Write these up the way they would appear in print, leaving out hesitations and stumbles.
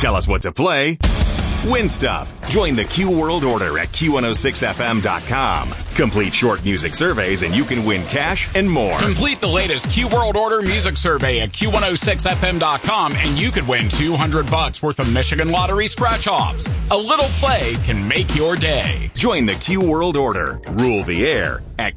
Tell us what to play. Win stuff. Join the Q World Order at Q106FM.com. Complete short music surveys and you can win cash and more. Complete the latest Q World Order music survey at Q106FM.com and you could win $200 worth of Michigan Lottery scratch-offs. A little play can make your day. Join the Q World Order. Rule the air at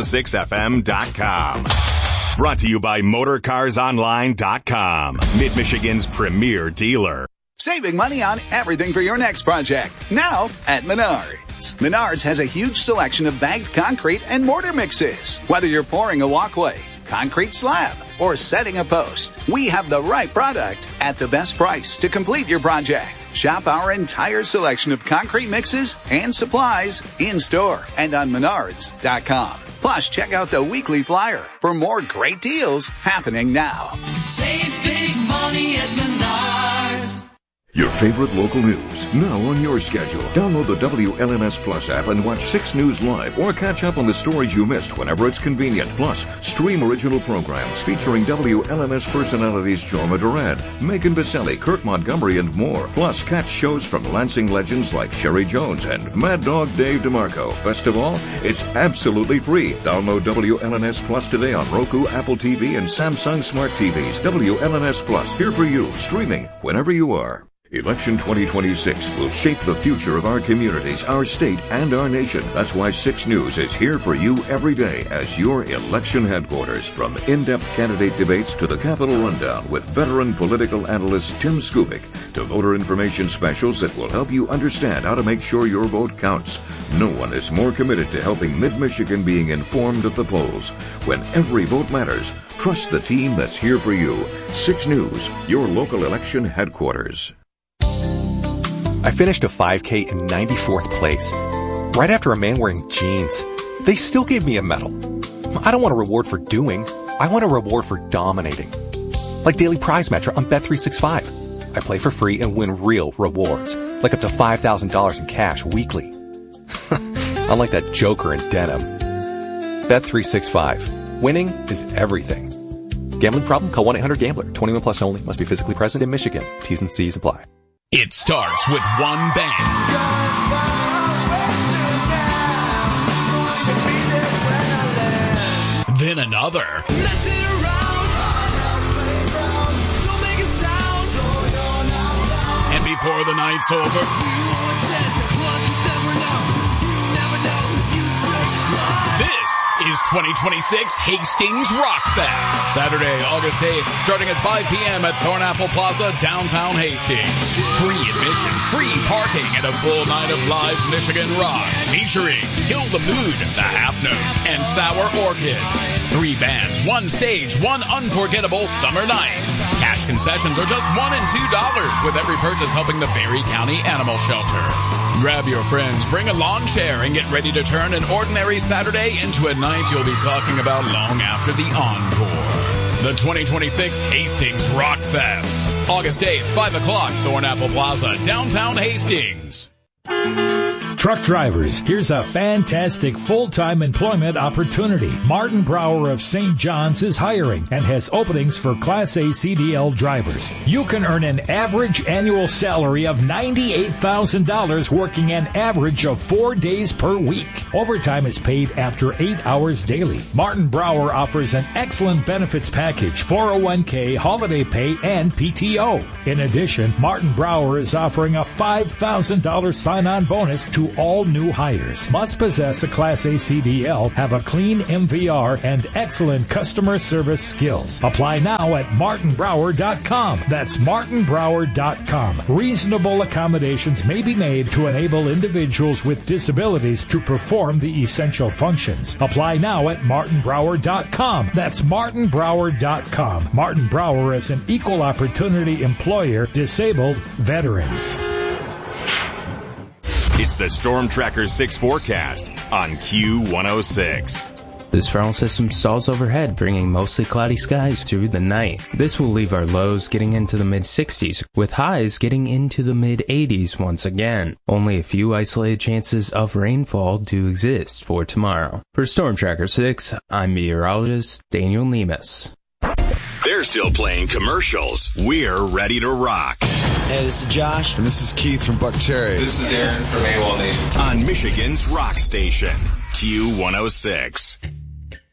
Q106FM.com. Brought to you by MotorCarsOnline.com, Mid-Michigan's premier dealer. Saving money on everything for your next project. Now at Menards. Menards has a huge selection of bagged concrete and mortar mixes. Whether you're pouring a walkway, concrete slab, or setting a post, we have the right product at the best price to complete your project. Shop our entire selection of concrete mixes and supplies in-store and on Menards.com. Plus, check out the weekly flyer for more great deals happening now. Save big money at Menards. Your favorite local news, now on your schedule. Download the WLNS Plus app and watch 6 News live or catch up on the stories you missed whenever it's convenient. Plus, stream original programs featuring WLNS personalities Jorma Durad, Megan Biselli, Kurt Montgomery, and more. Plus, catch shows from Lansing legends like Sherry Jones and Mad Dog Dave DeMarco. Best of all, it's absolutely free. Download WLNS Plus today on Roku, Apple TV, and Samsung Smart TVs. WLNS Plus, here for you, streaming whenever you are. Election 2026 will shape the future of our communities, our state, and our nation. That's why 6 News is here for you every day as your election headquarters. From in-depth candidate debates to the Capitol Rundown with veteran political analyst Tim Skubic to voter information specials that will help you understand how to make sure your vote counts. No one is more committed to helping Mid-Michigan being informed at the polls. When every vote matters, trust the team that's here for you. 6 News, your local election headquarters. I finished a 5K in 94th place, right after a man wearing jeans. They still gave me a medal. I don't want a reward for doing. I want a reward for dominating. Like Daily Prize Match on Bet365. I play for free and win real rewards, like up to $5,000 in cash weekly. Unlike that joker in denim. Bet365. Winning is everything. Gambling problem? Call 1-800-GAMBLER. 21 plus only. Must be physically present in Michigan. T's and C's apply. It starts with one band. Then another. Messing around. Don't make a sound. And before the night's over, this is 2026 Hastings Rock Fest. Saturday, August 8th, starting at 5 p.m. at Thornapple Plaza, downtown Hastings. Free admission, free parking, and a full night of live Michigan rock. Featuring Kill the Mood, The Half Note, and Sour Orchid. 3 bands, 1 stage, 1 unforgettable summer night. Cash concessions are just $1 and $2 with every purchase helping the Berry County Animal Shelter. Grab your friends, bring a lawn chair, and get ready to turn an ordinary Saturday into a night you'll be talking about long after the encore. The 2026 Hastings Rock Fest. August 8th, 5 o'clock, Thornapple Plaza, downtown Hastings. Truck drivers, here's a fantastic full-time employment opportunity. Martin Brower of St. John's is hiring and has openings for Class A CDL drivers. You can earn an average annual salary of $98,000 working an average of 4 days per week. Overtime is paid after 8 hours daily. Martin Brower offers an excellent benefits package, 401k, holiday pay, and PTO. In addition, Martin Brower is offering a $5,000 sign-on bonus to all new hires. Must possess a Class A CDL, have a clean MVR, and excellent customer service skills. Apply now at martinbrower.com. That's martinbrower.com. Reasonable accommodations may be made to enable individuals with disabilities to perform the essential functions. Apply now at martinbrower.com. That's martinbrower.com. Martin Brower is an equal opportunity employer, disabled veterans. It's the Storm Tracker 6 forecast on Q106. This frontal system stalls overhead, bringing mostly cloudy skies through the night. This will leave our lows getting into the mid-60s, with highs getting into the mid-80s once again. Only a few isolated chances of rainfall do exist for tomorrow. For Storm Tracker 6, I'm meteorologist Daniel Nemes. They're still playing commercials. We're ready to rock. Hey, this is Josh. And this is Keith from Buck Cherry. This is Aaron from AWOL Nation. On Michigan's Rock Station, Q106.